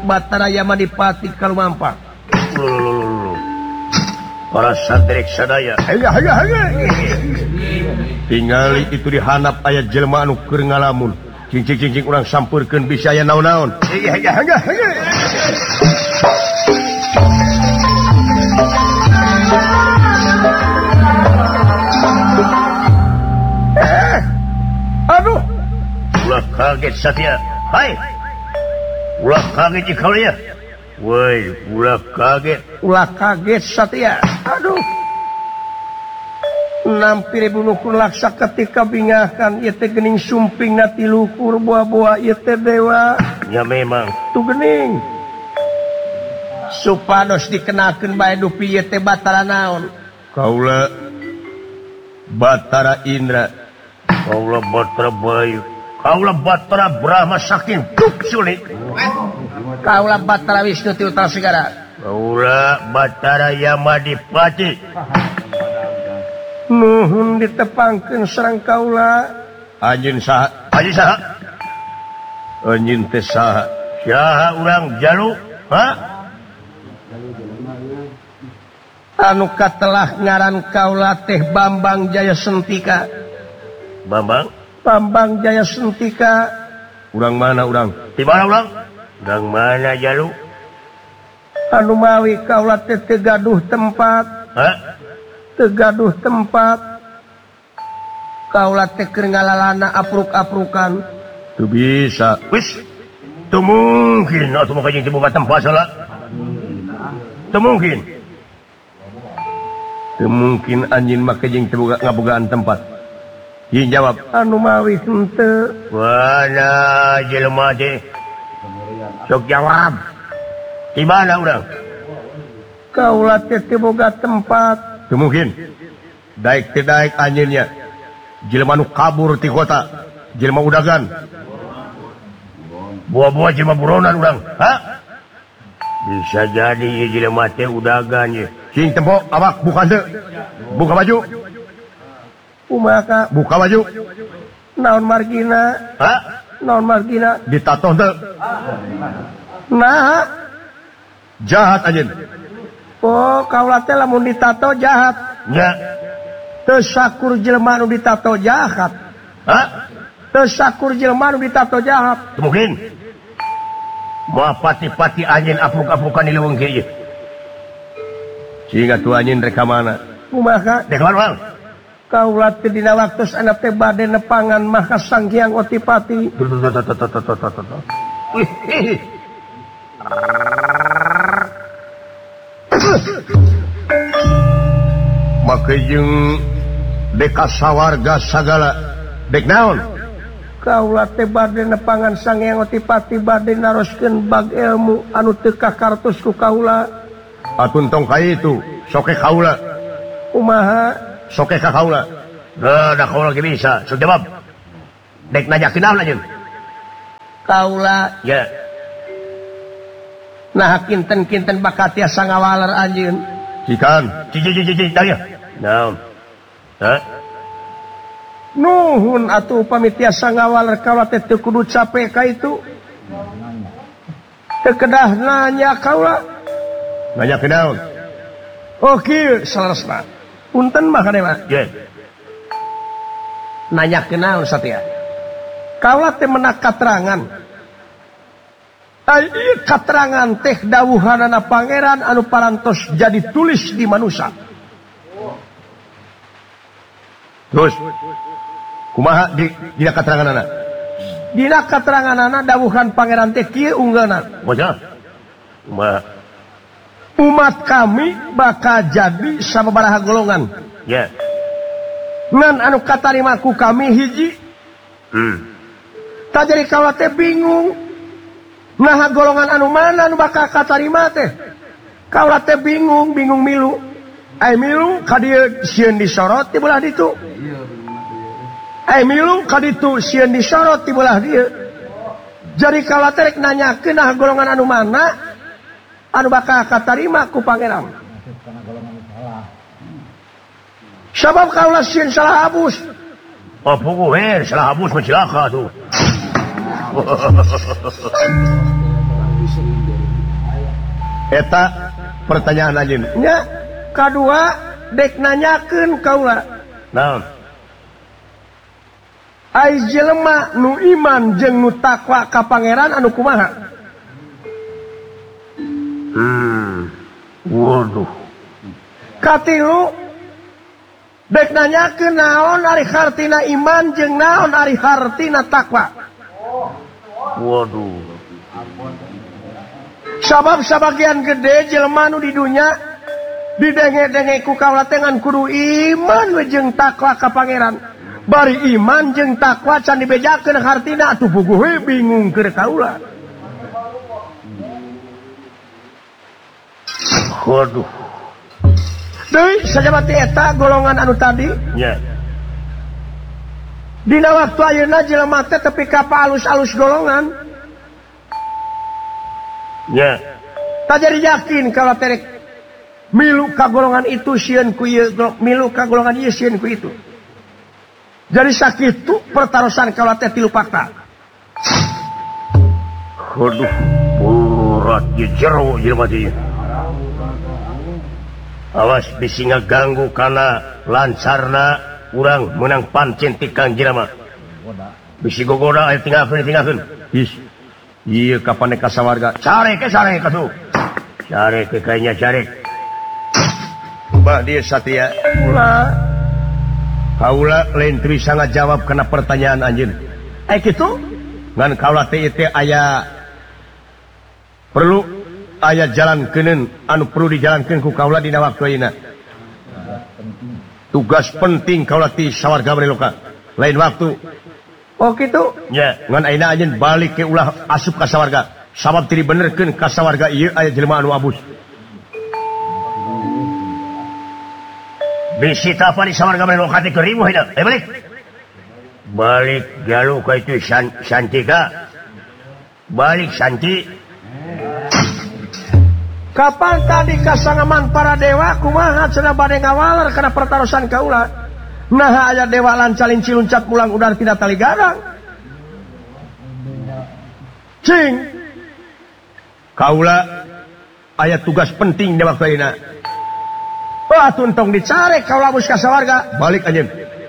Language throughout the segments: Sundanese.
Batara Yamadipati Kalumampa. Para sadrek sadaya. Tingali itu dihanap ayat jelema anu keur ngalamun. Cing urang sampurkeun bisa aya naon-naon. Aduh. Ulah kaget Satya. Hai. Ulah kaget kau ya. Woi, ulah kaget Satya. Aduh. Nampir bunuhku laksa ketika bingakan ieu teh geuning sumpingna ti luhur buah-buah ieu teh dewa. Ya memang. Tu geuning. Supados dikenakeun bae dupi ieu teh Batara naon? Kaula Batara Indra. Kaula Batara Bayu. Kaula Batara Brahma saking Sulit. Kaula Batara Wisnu ti Utara Segara. Kaula Batara Yamadipati. Nuhun ditepangkeun sareng kaula. Anjeun saha? Anjeun teh saha? Saha urang Jalu? Ha? Anu katelah ngaran kaula teh Bambang Jaya Sentika. Bambang Jaya Sentika. Urang mana urang? Di mana urang? Urang mana Jalu? Anu mawi kaula teh teu gaduh tempat. Ha? Tegaduh tempat kaula teh keur ngalalana apruk-aprukan. Teu bisa. Wis teu mungkin atuh mah jeung teu boga tempat salah. Teu mungkin anjeun mah jeung teu boga ngabogaan tempat. Ieu jawab anu mawi henteu. Wana jelema teh sok jawab. Di mana urang? Kaula teh teu boga tempat. Teu mungkin. Daek teh daek anjeunnya. Jelema nu kabur ti kota, jelema udagan. Buah-buah jelema buronan urang. Ha? Bisa jadi ieu jelema teh udagan ye. Cing tempo awak buka teu. Buka baju. Kumaha? Buka baju. Naon margina? Ha? Naon margina? Ditato teu. Nah. Jahat anjeun. Oh, kaula teh lamun ditato jahat. Nya. Teu sakur jelema nu ditato jahat. Ha? Teu sakur jelema nu ditato jahat. Mungkin. Moal pati-pati anjeun apruk-aprukan di leuweung kieu. Sehingga tu anjeun rek ka mana? Kumaha? Rek ka mana? Kaula teh dina waktos anak teh bade nepangan Maha Sanghyang Otipati. Maka jeung deka sawarga sagala dek naon? Kaula teh bade nepangan Sanghyang Otipati bade naroskeun bag ilmu anu teu kakartos ku kaula. Atun tong ka itu, soke kaula. Kumaha? Soke ka kaula. Da kaula ge bisa, sok jawab. Dek nanyakeun naon anjeun? Kaula Ya. Nah kinten-kinten bakat tiasa ngawaler anjeun. Cikan. Cici tanya. Naon? Ha? Nuhun atuh upami tiasa ngawaler kaula teh teu kudu capek ka itu. Teu kedah nanya kaula. Nanya ke naon? Oh kieu salasna. Punten mah kade mah. Ye. Nanya ke naon Satya? Kaula teh menak katerangan. Ieu katerangan teh dawuhanana pangeran anu parantos jadi tulis di manusia. Terus kumaha dina kateranganana? Dina kateranganana dawuhan pangeran teh kieu unggalna. Moja. Kumaha? Umat kami bakal jadi sababaraha golongan. Ya. Ngan anu katarima ku kami hiji. Tak jadi kaula teh bingung. Nah golongan anu mana anu bakal katarima teh? Kaula teh bingung milu. Ai milu ka dieu sieun disorot ti belah ditu. Ai milu ka ditu sieun disorot ti belah dieu. Jadi kaula teh rek nanyakeun nah golongan anu mana anu bakal katarima ku pangeran. Sabab kaula sieun salah abus. Oh puguh salah abus mah cilaka tuh. eta pertanyaan anjeun nya kadua dek nanyakeun kaula naon ai jelema nu iman jeung nu takwa ka pangeran anu kumaha waduh katilu dek nanyakeun naon ari hartina iman jeung naon ari hartina takwa waduh sabab sabagian gede jelema nu di dunya didenge-denge ku kaula teh ngan kudu iman we jeung takwa ka pangeran bari iman jeung takwa can dibejakeun hartina atuh puguh we bingung keur kaula waduh deui sajabati eta golongan anu tadi nya dina waktu ayeuna jelema teh tepi ka alus-alus golongan nya tak jadi yakin kalau terek milu ka golongan itu sieun ku ieu milu ka golongan ieu sieun ku itu jadi sakitu pertarusan kalau teh tilu fakta waduh berat ye jero jelema teh awas bisi ngaganggu kana lancarna urang menang pancen ti Kang jelema bisi gogoda aya tinggalkeun ieu kapan ka sawarga carek kasuh carek kayaknya carek bah dia satria kaula lain teu bisa ngajawab kana pertanyaan anjeun kitu ngan kaula teh aya perlu aya jalan keuneun anu perlu dijalankeun ku kaula dina waktu ayeuna tugas penting kaula ti sawarga Bareloka lain waktu oh gitu nya ngan ayeuna anjeun balik ke ulah asup ka sawarga sabab teu dibenerkeun ka sawarga ieu aya jelema anu abus bisi tapa di sawarga Bareloka teh kerimuh hidup balik galuh ka itu Santika balik Santi kapan tadi kasangaman para dewa kumaha cenah bade ngawaler kana pertarusan kaula nah aya dewa lancalin ciluncat mulang udar tidak tali garang cing kaula aya tugas penting di waktu ayeuna tuntong dicari kaula bus ka sawarga balik anjeun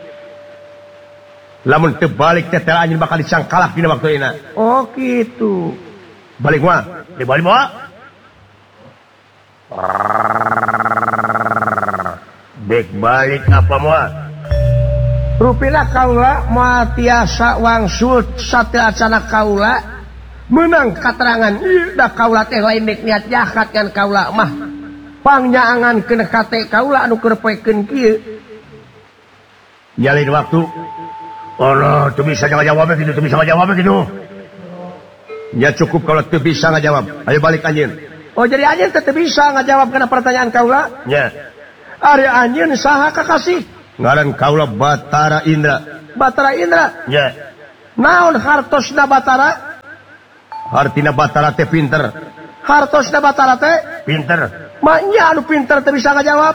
lamun teu balik teh anjeun bakal dicangkalak dina waktu ayeuna oh kitu balik mah dibalik mah dek balik apa moal rupina kaula moal tiasa wangsul sateacana kaula menang katerangan ieu da kaula teh lain dek niat jahat kan kaula mah pangnyaangankeun kate kaula anu kerpekeun kieu nya lain waktu Allah teu bisa ngajawab kitu teu bisa ngajawab kitu nya cukup kalau teu bisa ngajawab ayo balik anjeun oh jadi anjeun teu bisa ngajawab kana pertanyaan kaula nya ari anjeun saha kakasih ngaran kaula Batara Indra nya naon hartosna Batara hartina Batara teh pinter hartosna Batara teh pinter mak nya anu pinter teu bisa ngajawab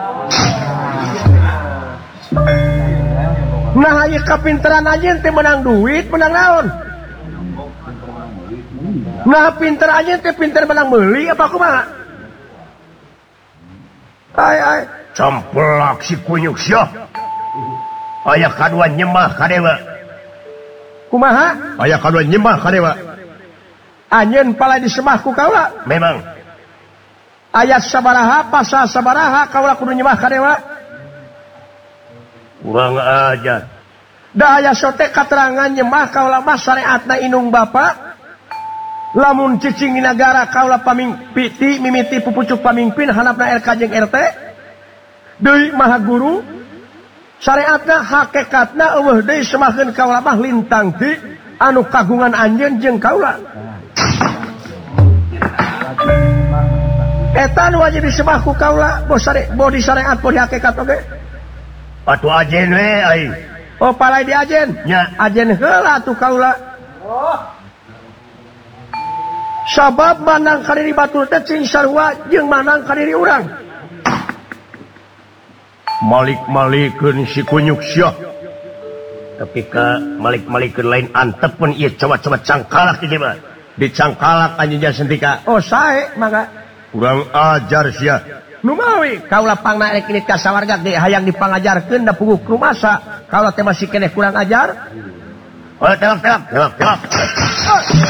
nah ieu kapinteran anjeun teh menang duit menang naon nah pinter anjeun teh pinter menang meuli apa kumaha ai camplak si kunyuk sia aya kadua nyembah ka dewa kumaha aya kadua nyembah ka dewa anjeun pala disembah ku kaula memang ayat sabaraha pasal sabaraha kaula kudu nyembah ka dewa urang aja da aya sote katerangan nyembah kaula mah syariatna inung bapa lamun cicing di negara kaula pamimpiti mimiti pupucuk pamimpin hanapna RK jeung RT deui maha guru syariatna hakikatna eueuh deui semaheun kaula mah lintang ti anu kagungan anjeun jeung kaula eta nu wajib disembah ku kaula bo di syariat bo di hakikat oge atuh ajen we ai oh palai di ajen nya ajen heula atuh kaula sabab manang kadiri batur teh cing sarua jeung manang kadiri urang malik-malikeun si kunyuk sia tapi ka malik-malikeun lain antepun ieu coba-coba cangkalak ieu mah dicangkalak anjeun Santika oh sae mangga kurang ajar sia numawi kaulah pangna rek ini kasawarga ge hayang dipangajarkeun da puguk rumasa kalau teh masih keneh kurang ajar telak